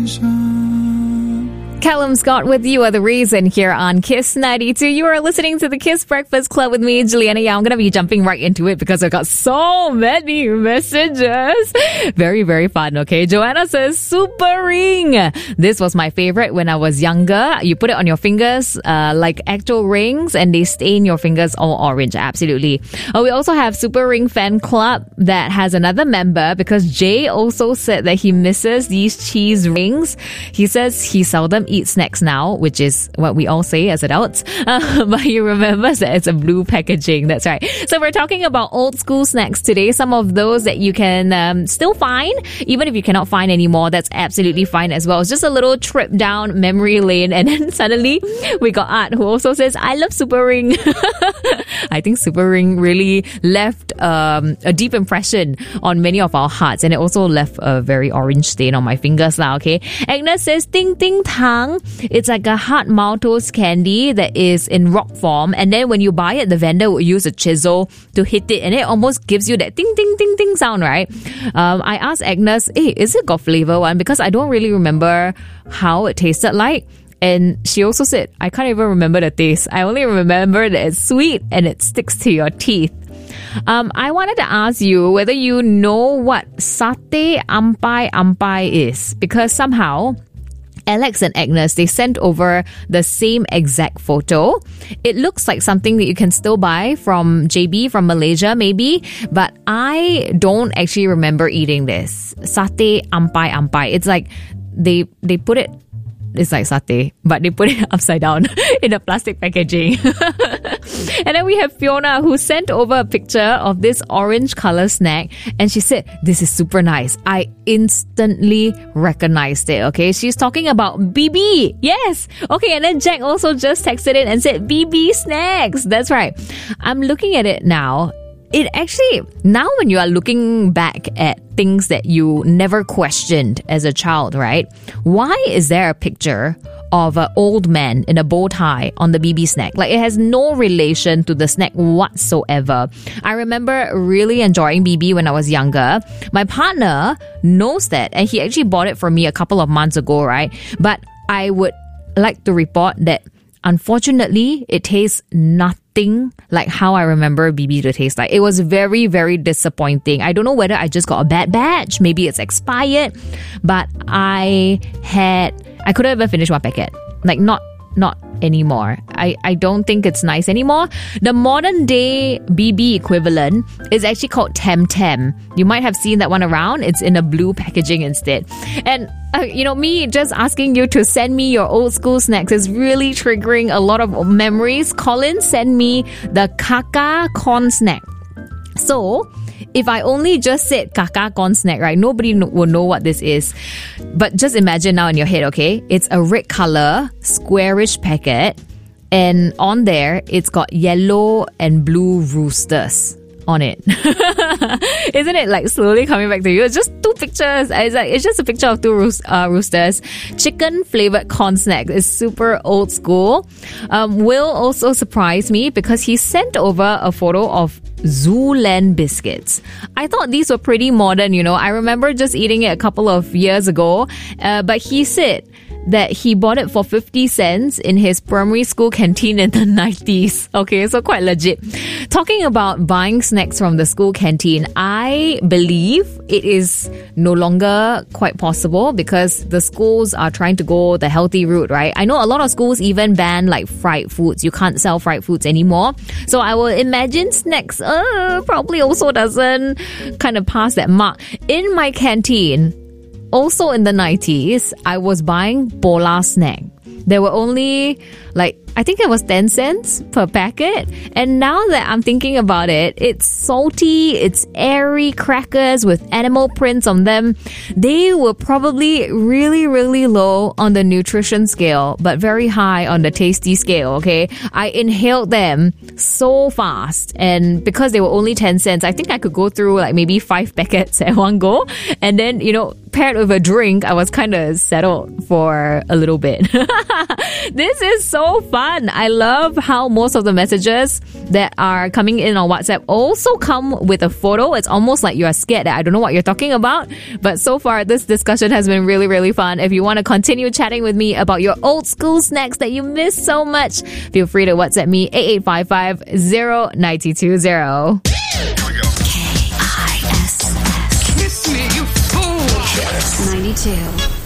Callum Scott with You Are the Reason here on Kiss 92. You are listening to the Kiss Breakfast Club with me, Juliana. Yeah, I'm going to be jumping right into it because I've got so many messages. Very, very fun, okay? Joanna says, Super Ring. This was my favorite when I was younger. You put it on your fingers like actual rings and they stain your fingers all orange. Absolutely. We also have Super Ring Fan Club that has another member because Jay also said that he misses these cheese rings. He says he seldom eats snacks now, which is what we all say as adults. But he remembers that it's a blue packaging. That's right. So we're talking about old school snacks today. Some of those that you can still find, even if you cannot find anymore, that's absolutely fine as well. It's just a little trip down memory lane. And then suddenly we got Art who also says, I love Super Ring. I think Super Ring really left a deep impression on many of our hearts. And it also left a very orange stain on my fingers now, okay? Agnes says, Ting Ting Tang. It's like a hard maltose candy that is in rock form. And then when you buy it, the vendor will use a chisel to hit it. And it almost gives you that ting, ting, ting, ting sound, right? I asked Agnes, hey, is it got flavor one? Because I don't really remember how it tasted like. And she also said, I can't even remember the taste. I only remember that it's sweet and it sticks to your teeth. I wanted to ask you whether you know what satay ampai ampai is. Because somehow Alex and Agnes, they sent over the same exact photo. It looks like something that you can still buy from JB, from Malaysia maybe, but I don't actually remember eating this. Satay ampai ampai. It's like they put it, it's like satay, but they put it upside down in a plastic packaging. And then we have Fiona who sent over a picture of this orange color snack and she said, this is super nice. I instantly recognized it, okay? She's talking about BB. Yes. Okay, and then Jack also just texted in and said, BB snacks. That's right. I'm looking at it now. It actually, now when you are looking back at things that you never questioned as a child, right? Why is there a picture of an old man in a bow tie on the BB snack? Like, it has no relation to the snack whatsoever. I remember really enjoying BB when I was younger. My partner knows that, and he actually bought it for me a couple of months ago, right? But I would like to report that unfortunately, it tastes nothing like how I remember BB to taste like. It was very, very disappointing. I don't know whether I just got a bad batch. Maybe it's expired. But I couldn't even finish one packet. Like, not anymore. I don't think it's nice anymore. The modern day BB equivalent is actually called Tem Tem. You might have seen that one around. It's in a blue packaging instead. And me just asking you to send me your old school snacks is really triggering a lot of memories. Colin sent me the Kaka corn snack. So, if I only just said Kaka corn snack, right, nobody will know what this is. But just imagine now in your head, okay? It's a red color, squarish packet. And on there, it's got yellow and blue roosters on it. Isn't it like slowly coming back to you? It's just two pictures. It's just a picture of two roosters. Chicken flavored corn snack is super old school. Will also surprised me because he sent over a photo of Zooland biscuits. I thought these were pretty modern, I remember just eating it a couple of years ago. But he said that he bought it for 50 cents in his primary school canteen in the 90s. Okay, so quite legit. Talking about buying snacks from the school canteen, I believe it is no longer quite possible because the schools are trying to go the healthy route, right? I know a lot of schools even ban like fried foods. You can't sell fried foods anymore. So I will imagine snacks probably also doesn't kind of pass that mark. In my canteen, also in the 90s, I was buying Polar snack. There were only I think it was 10 cents per packet. And now that I'm thinking about it, it's salty, it's airy crackers with animal prints on them. They were probably really, really low on the nutrition scale, but very high on the tasty scale, okay? I inhaled them so fast. And because they were only 10 cents, I think I could go through maybe 5 packets at one go. And then, paired with a drink, I was kind of settled for a little bit. This is so fun. I love how most of the messages that are coming in on WhatsApp also come with a photo. It's almost like you're scared that I don't know what you're talking about. But so far, this discussion has been really, really fun. If you want to continue chatting with me about your old school snacks that you miss so much, feel free to WhatsApp me 8855-0920. Here we go. KISS. Kiss me, you fool. Kiss 92.